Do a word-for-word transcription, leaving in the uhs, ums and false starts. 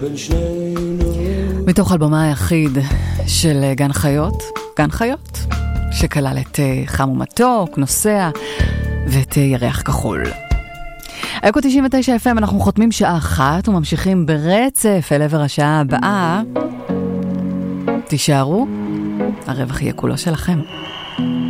מתוך אלבומה היחיד של גן חיות, גן חיות, שכלל את חם ומתוק, נוסע ואת ירח כחול. אקו תשעים ותשע אף אם, אנחנו חותמים שעה אחת וממשיכים ברצף אל עבר השעה הבאה. תישארו, הרווח יהיה כולו שלכם.